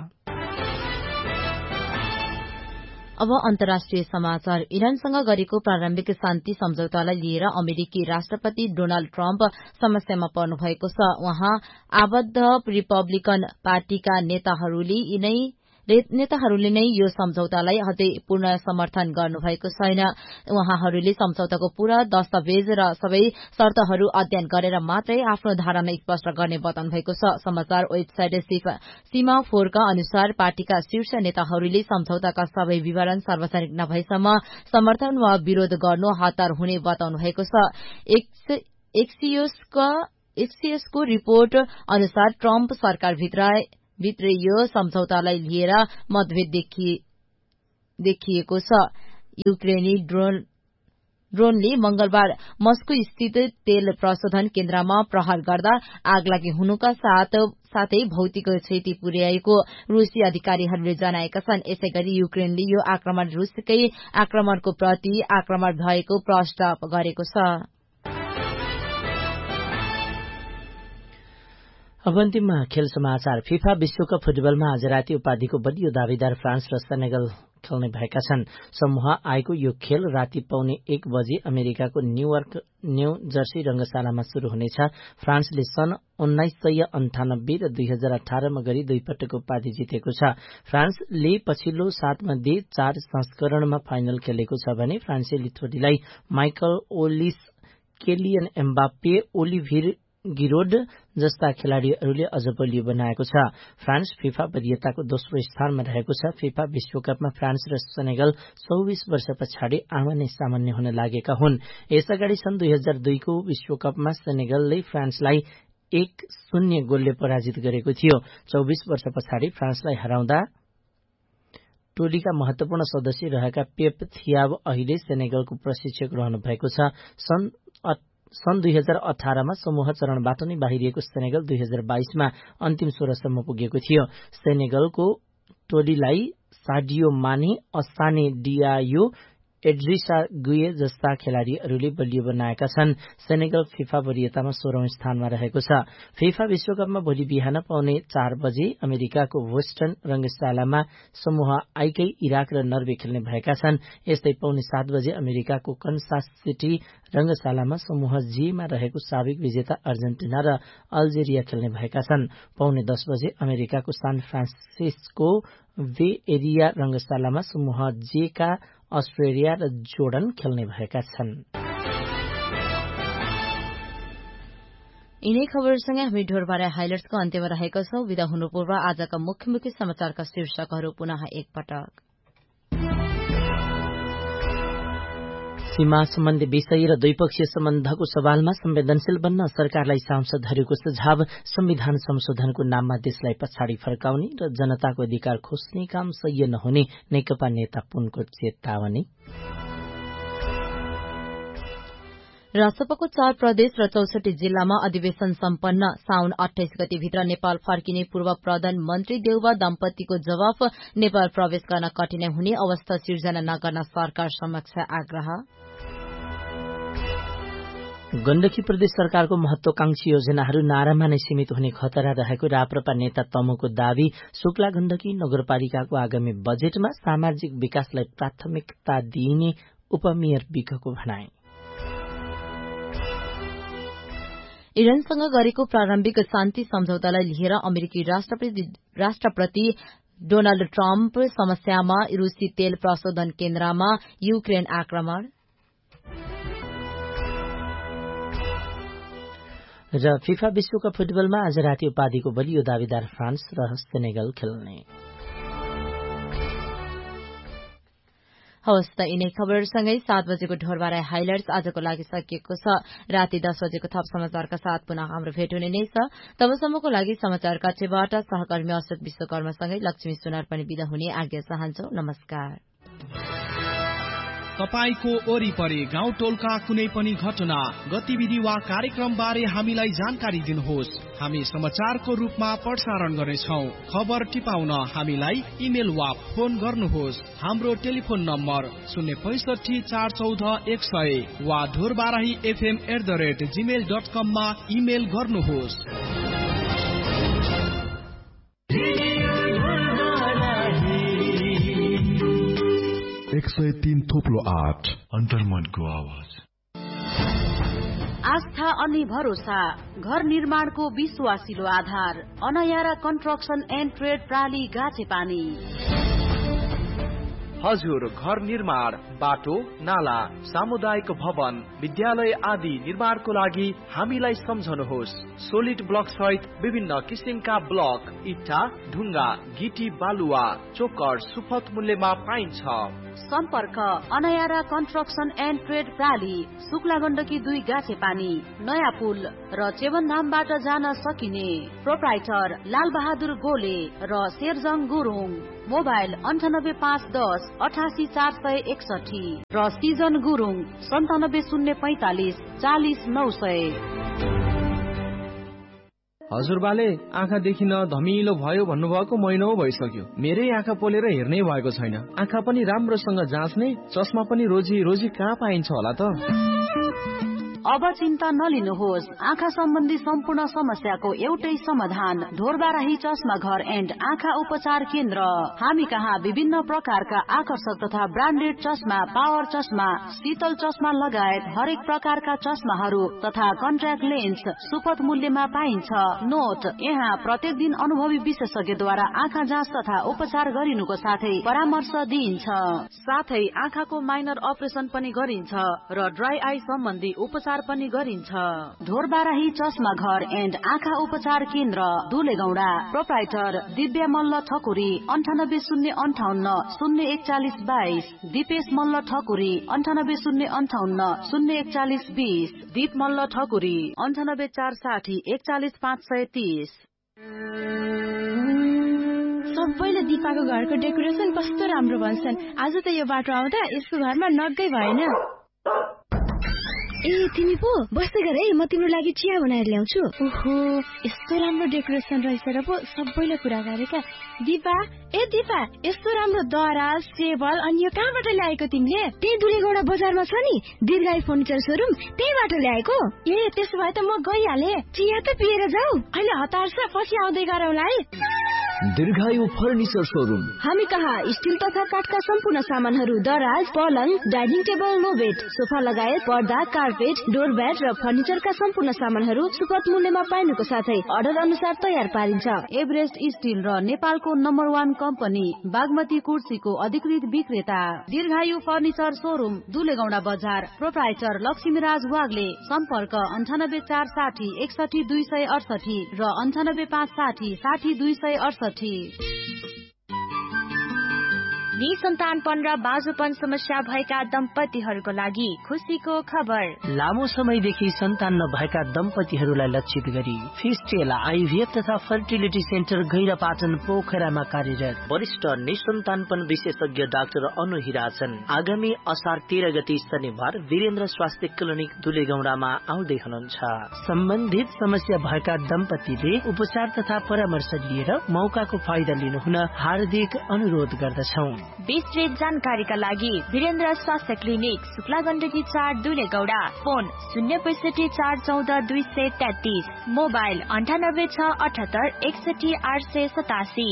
अब अन्तर्राष्ट्रिय समाचार। इरानसँग गरेको प्रारम्भिक शान्ति सम्झौतालाई लिएर अमेरिकी राष्ट्रपति डोनाल्ड ट्रम्प समस्यामा पर्नु भएको छ। उहाँ आबद्ध रिपब्लिकन पार्टीका नेताहरूले यिनै नेताहरूले नै यो सम्झौतालाई अझै पूर्ण समर्थन गर्नुभएको छैन। उहाँहरूले सम्झौताको पूरा दस्तावेज र सबै शर्तहरू अध्ययन गरेर मात्रै आफ्नो धारणा स्पष्ट गर्ने बताउनु भएको छ। समाचार वेबसाइट सीमाफोरका अनुसार पार्टीका शीर्ष नेताहरूले सम्झौताका सबै विवरण सार्वजनिक नभएसम्म समर्थन वा विरोध गर्नु हतार हुने बताउनु भएको छ। एक्सियोसको रिपोर्ट अनुसार ट्रम्प सरकारभित्र भित्र यो सम्झौतालाई लिएर मतभेद देखिएको छ। युक्रेनी ड्रोन ड्रोनले मंगलबार मस्को स्थित तेल प्रशोधन केन्द्रमा प्रहार गर्दा आगलागी हुनुका साथ साथै भौतिक क्षति पुर्याएको रूसी अधिकारीहरूले जनाएका छन्। यसैगरी युक्रेनले यो आक्रमण रूसकै आक्रमणको प्रति आक्रमण भएको प्रस्ताव गरेको छ। अब अन्तिममा खेल समाचार। फिफा विश्वकप फुटबलमा आज राति उपाधिको बलियो दावेदार फ्रान्स र सेनेगल खेल्ने भएका छन्। समूह आएको यो खेल राति पौने एक बजे अमेरिकाको न्यूयर्क न्यू जर्सी रंगशालामा शुरू हुनेछ। फ्रान्सले सन् उन्नाइस सय अन्ठानब्बे र दुई हजार अठारमा गरी दुई पटक उपाधि जितेको छ। फ्रान्सले पछिल्लो सात मध्ये चार संस्करणमा फाइनल खेलेको छ भने फ्रान्सेली टोलीलाई माइकल ओलिस, केलियन एम्बाप्पे, ओलिभिर गिरोड जस्ता खेलाड़ीहरूले अझ बलियो बनाएको छ। फ्रान्स फिफा वरियताको दोस्रो स्थानमा रहेको छ। फिफा विश्वकपमा फ्रान्स र सेनेगल चौबीस वर्ष पछाडि आमने सामान्य हुन लागेका हुन्। यसअगाडि सन् दुई हजार दुईको विश्वकपमा सेनेगलले फ्रान्सलाई एक शून्य गोलले पराजित गरेको थियो। चौबीस वर्ष पछाडि फ्रान्सलाई हराउँदा टोलीका महत्वपूर्ण सदस्य रहेका पेप थियाब अहिले सेनेगलको प्रशिक्षक रहनु भएको छ। सन् सन् दुई हजार अठारमा समूह चरणबाट नै बाहिरिएको सेनेगल दुई हजार बाइसमा अन्तिम सोह्रसम्म पुगेको थियो। सेनेगलको टोलीलाई साडियो माने, असाने डियायो, एड्रिसा गुए जस्ता खेलाड़ीहरूले बलियो बनाएका छन्। सेनेगल फिफा वरियतामा सोह्रौं स्थानमा रहेको छ। फिफा विश्वकपमा भोलि बिहान पाउने चार बजे अमेरिकाको वेस्टर्न रंगशालामा समूह आईकै इराक र नर्वे खेल्ने भएका छन्। यस्तै पाउने सात बजे अमेरिकाको कन्सास सिटी रंगशालामा समूह जीमा रहेको साबिक विजेता अर्जेन्टिना र अल्जेरिया खेल्ने भएका छन्। पाउने दस बजे अमेरिकाको सान फ्रान्सिस्को बे एरिया रंगशालामा समूह जे का अस्ट्रेलिया र जोर्डन खेल्ने भएका छन्। यिनै खबरसँगै हामी ढोरबारे हाइलाइट्सको अन्त्यमा रहेका छौं। विदा हुनु पूर्व आजका मुख्य मुख्य समाचारका शीर्षकहरू पुनः एकपटक। सीमा सम्बन्धी विषय र द्विपक्षीय सम्बन्धको सवालमा संवेदनशील बन्न सरकारलाई सांसदहरूको सुझाव। संविधान संशोधनको नाममा देशलाई पछाडि फर्काउने र जनताको अधिकार खोज्ने काम सह्य नहुने नेकपा नेता पुनको चेतावनी। राष्ट्रपतिको चार प्रदेश र चौसठी जिल्लामा अधिवेशन सम्पन्न। साउन अठाइस गतिभित्र नेपाल फर्किने पूर्व प्रधानमन्त्री देउबा दम्पतिको जवाफ। नेपाल प्रवेश गर्न कठिनाई हुने अवस्था सिर्जना नगर्न सरकार समक्ष आग्रह। गण्डकी प्रदेश सरकारको महत्वाकांक्षी योजनाहरू नारामा नै सीमित हुने खतरा रहेको राप्रपा नेता तमुको दावी। शुक्ला गण्डकी नगरपालिकाको आगामी बजेटमा सामाजिक विकासलाई प्राथमिकता दिइने उपमेयर विकको भनाई। इरानसँग गरेको प्रारम्भिक शान्ति सम्झौतालाई लिएर अमेरिकी राष्ट्रपति राष्ट्रपति डोनाल्ड ट्रम्प समस्यामा रूसी तेल प्रशोधन केन्द्रमा युक्रेन आक्रमण। र फिफा विश्वकप फुटबलमा आज राति उपाधिको बलियो दावेदार फ्रान्स र सेनेगल खेल्ने। हवस् त यिनै खबरसँगै सात बजेको ढोरबारे हाइलाइट्स आजको लागि सकिएको छ। राति दस बजेको थप समाचारका साथ पुनः हाम्रो भेट हुने नै छ। तबसम्मको लागि समाचार कक्षबाट सहकर्मी अशोक विश्वकर्मासँगै लक्ष्मी सुनार पनि बिदा हुने आज्ञा चाहन्छौ। नमस्कार। तपाईको वरिपरि गाउँ टोलका कुनै पनि घटना गतिविधि वा कार्यक्रम बारे हामीलाई जानकारी दिनुहोस्। हामी समाचारको रूपमा प्रसारण गर्नेछौं। खबर टिपाउन हामीलाई इमेल वा फोन गर्नुहोस्। हाम्रो टेलिफोन नम्बर शून्य पैसठी चार चौध एक सय वा Dhorbarahi FM at the rate Gmail dot कममा इमेल गर्नुहोस्। एक सय तीन थोप्लो आठ अन्तर्मनको आवाज। आस्था अनि भरोसा घर निर्माणको विश्वासिलो आधार। अनयारा कन्स्ट्रक्सन एन्ड ट्रेड प्राली गाछेपानी। हजुर, घर निर्माण, बाटो, नाला, सामुदायिक भवन, विद्यालय आदि निर्माणको लागि हामीलाई सम्झनुहोस्। सोलिड ब्लक सहित विभिन्न किसिमका ब्लक, इट्टा, ढुङ्गा, गिटी, बालुवा, चोकर सुपथ मूल्यमा पाइन्छ। सम्पर्क अनयारा construction and trade प्राली, Shukla Gandaki दुई गाछे पानी, नयाँ पुल र चेवनधामबाट जान सकिने। प्रोप्राइटर लाल बहादुर गोले र शेरजङ गुरुङ। मोबाइल अन्ठानब्बे पाँच दस अठासी चार सय एकसठी र सिजन गुरुङ सन्तानब्बे शून्य पैंतालिस चालिस नौ सय। हजुरबाले आँखा देखिन धमिलो भयो भन्नुभएको महिनौ भइसक्यो। मेरै आँखा पोलेर हेर्नै भएको छैन। आँखा पनि राम्रोसँग जाँच्ने, चस्मा पनि रोजी रोजी कहाँ पाइन्छ होला त? अब चिन्ता नलिनुहोस्। आँखा सम्बन्धी सम्पूर्ण समस्याको एउटै समाधान ढोरबाराही चस्मा घर एन्ड आँखा उपचार केन्द्र। हामी कहाँ विभिन्न प्रकारका आकर्षक तथा ब्रान्डेड चस्मा, पावर चस्मा, शीतल चस्मा लगायत हरेक प्रकारका चस्माहरू तथा कन्ट्याक्ट लेन्स सुपथ मूल्यमा पाइन्छ। नोट, यहाँ प्रत्येक दिन अनुभवी विशेषज्ञद्वारा आँखा जाँच तथा उपचार गरिनुको साथै परामर्श दिइन्छ। साथै आँखाको माइनर अपरेसन पनि गरिन्छ र ड्राई आई सम्बन्धी उपचार पनि गरिन्छ। ढोरबाराही चस्मा घर एन्ड आँखा उपचार केन्द्र, दुलेगौडा। प्रोप्राइटर दिव्या मल्ल ठकुरी अन्ठानब्बे शून्य अन्ठाउन्न शून्य एकचालिस बाइस। दिपेश मल्ल ठकुरी अन्ठानब्बे शून्य अन्ठाउन्न शून्य एकचालिस बीस। दीप मल्ल ठकुरी अन्ठानब्बे चार साठी एकचालिस पाँच सय तीस। सबैले दिपाको घरको डेकोरेसन कस्तो राम्रो भन्छन्। आज त यो बाटो आउँदा यसको घरमा नगै भएन। ए तिमी पो बस्दै गर है, म तिम्रो लागि चिया बनाएर ल्याउँछु। ओहो यस्तो राम्रो डेकोरेसन रहेछ र पो सबैले कुरा गरेका। दिपा ए दिपा यस्तो राम्रो दराज टेबल अनि यो कहाँबाट ल्याएको तिमीले? त्यही दुलेगौडा बजारमा छ नि दीर्घायु फर्निचर सोरुम, त्यहीबाट ल्याएको। ए त्यसो भए त म गइहाले। चिया त पिएर जाऊ। अहिले हतार छ, पछि आउँदै गरौँला है। दीर्घायु फर्निचर सोरुम। हामी कहाँ स्टिल तथा काठका सम्पूर्ण सामानहरू, दराज, पलङ, dining table, no bed, sofa लगायत पर्दा, कार्पेट, डोरब्याट र फर्निचरका सम्पूर्ण सामानहरू सुपथ मूल्यमा पाइनुको साथै अर्डर अनुसार तयार पारिन्छ। एभरेस्ट स्टिल र नेपालको नम्बर वान कम्पनी बागमती कुर्सीको अधिकृत विक्रेता दीर्घायु फर्निचर सोरुम, दुलेगौडा बजार। प्रोप्राइटर लक्ष्मीराज वाग्ले। सम्पर्क अन्ठानब्बे चार साठी एकसठी दुई सय अडसठी र अन्ठानब्बे पाँच साठी साठी दुई सय अडसठी। निसन्तानपन र बाजुपन समस्या भएका दम्पतिहरूको लागि खुसीको खबर। लामो समयदेखि सन्तान नभएका दम्पतिहरूलाई लक्षित गरी फिस्टेल आइभीएफ तथा फर्टिलिटी सेन्टर गैरापाटन पोखरामा कार्यरत वरिष्ठ निसन्तानपन विशेषज्ञ डाक्टर अनु हिराछन् आगामी असार तेह्र गते शनिबार वीरेन्द्र स्वास्थ्य क्लिनिक दुलेगौडामा आउँदै हुनुहुन्छ। सम्बन्धित समस्या भएका दम्पतिले उपचार तथा परामर्श लिएर मौकाको फाइदा लिनुहुन हार्दिक अनुरोध गर्दछौं। विस्तृत जानकारीका लागि वीरेन्द्र स्वास्थ्य क्लिनिक, शुक्ला गण्डकी चार, दुलेगौडा। फोन शून्य पैसठी चार चौध दुई सय तेत्तीस, मोबाइल अन्ठानब्बे छ अठहत्तर एकसठी आठ सय सतासी।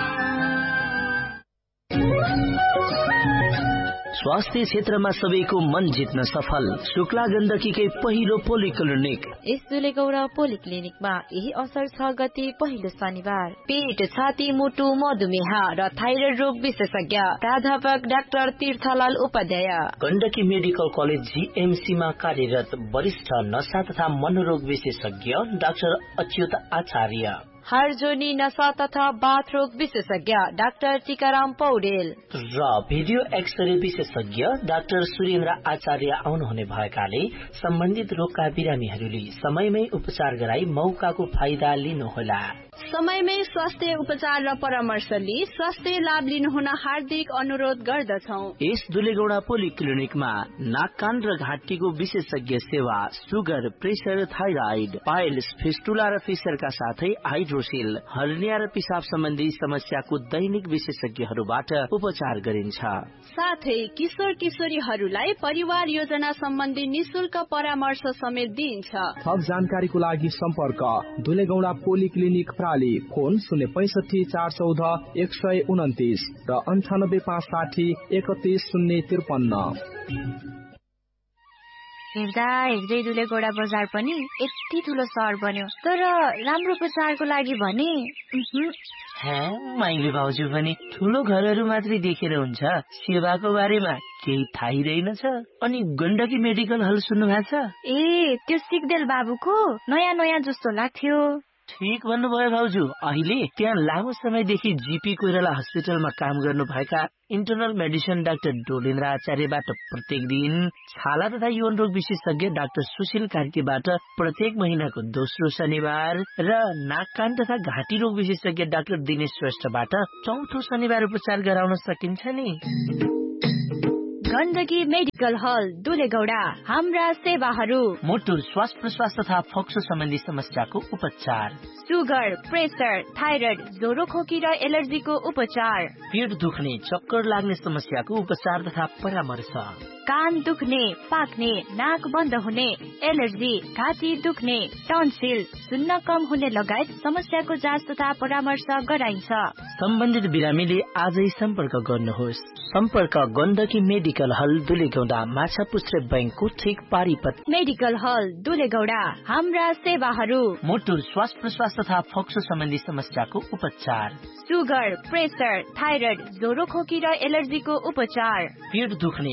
स्वास्थ्य क्षेत्रमा सबैको मन जित्न सफल शुक्ला गण्डकीकै पहिलो पोलिक्लिनिक। यस दुलेगौडा पोलिक्लिनिकमा यही असर छ गते पहिलो शनिबार पेट, छाती, मुटु, मधुमेह र थाइरोइड रोग विशेषज्ञ प्राध्यापक doctor तीर्थलाल Upadhyay. Gandaki medical college GMC मा कार्यरत वरिष्ठ नशा तथा मनोरोग विशेषज्ञ डाक्टर अच्युत आचार्य। हार्जोनी नशा तथा बाथरोग विशेषज्ञ डाक्टर टीकाराम पौडेल र भिडियो एक्सरे विशेषज्ञ डाक्टर सुरेन्द्र आचार्य आउनुहुने भएकाले सम्बन्धित रोगका बिरामीहरूले समयमै उपचार गराई मौकाको फाइदा लिनुहोला। समयमै स्वास्थ्य उपचार र परामर्श लिई स्वास्थ्य लाभ लिनुहुन हार्दिक अनुरोध गर्दछौ। यस दुलेगौडा पोलिक्लिनिकमा नाक कान र घाँटीको विशेषज्ञ सेवा, sugar, pressure, thyroid, piles, fistula र फिसरका साथै हाइड्रोसिल, हर्निया र पिसाब सम्बन्धी समस्याको दैनिक विशेषज्ञहरूबाट उपचार गरिन्छ। साथै किशोर किशोरीहरूलाई परिवार योजना सम्बन्धी निशुल्क परामर्श समेत दिइन्छ। थप जानकारीको लागि सम्पर्क दुलेगौडा पोलिक्लिनिक प्राली। फोन शून्य पैसठी चार चौध एक सय उन्तिस र अन्ठानब्बे पाँच साठी एकतिस शून्य त्रिपन्न। हेर्दा हेर्दै दुलेगौडा बजार पनि यति ठुलो सहर बन्यो, तर राम्रो प्रचारको लागि भने माइली भाउजू पनि ठुलो घरहरू मात्रै देखेर हुन्छ, सेवाको बारेमा केही थाहै रहेनछ। अनि गण्डकी मेडिकल हल सुन्नु भएको छ? ए त्यो सिक्देल बाबुको नयाँ नयाँ जस्तो लाग्थ्यो। ठिक भन्नुभयो भाउजू। अहिले त्यहाँ लामो समयदेखि जीपी कोइराला हस्पिटलमा काम गर्नुभएका इन्टरनल मेडिसिन डाक्टर डोलेन्द्र आचार्यबाट प्रत्येक दिन, छाला तथा यौन रोग विशेषज्ञ डाक्टर सुशील कार्कीबाट प्रत्येक महिनाको दोस्रो शनिबार र नाक कान तथा घाँटी रोग विशेषज्ञ डाक्टर दिनेश श्रेष्ठबाट चौथो शनिबार उपचार गराउन सकिन्छ नि। गण्डकी मेडिकल हल दुलेगौडा। हाम्रा सेवाहरू मुटु, श्वास प्रश्वास तथा फोक्सो सम्बन्धी समस्याको उपचार, सुगर, प्रेसर, थाइरोइड, ज्वरो, खोकी र एलर्जीको उपचार, पेट दुख्ने, चक्कर लाग्ने समस्याको उपचार तथा परामर्श, कान दुख्ने, पाक्ने, नाक बन्द हुने, एलर्जी, घाँटी दुख्ने, टन्सिल, सुन्न कम हुने लगायत समस्याको जाँच तथा परामर्श गराइन्छ। सम्बन्धित बिरामीले आजै सम्पर्क गर्नुहोस्। सम्पर्क गण्डकी मेडिकल हल दुलेगौडा, माछापुच्छ्रे बैंकको ठिक पारिपत। मेडिकल हल दुलेगौडा। हाम्रा सेवाहरू मुटु, श्वास प्रश्वास तथा फोक्सो सम्बन्धी समस्याको उपचार, सुगर, प्रेसर, थाइरोइड, ज्वरो, खोकी र एलर्जीको उपचार, पेट दुख्ने,